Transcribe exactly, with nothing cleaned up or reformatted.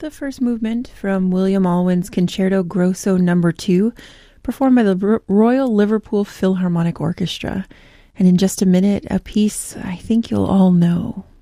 the first movement from William Alwyn's Concerto Grosso Number two, performed by the Royal Liverpool Philharmonic Orchestra. And in just a minute, a piece I think you'll all know.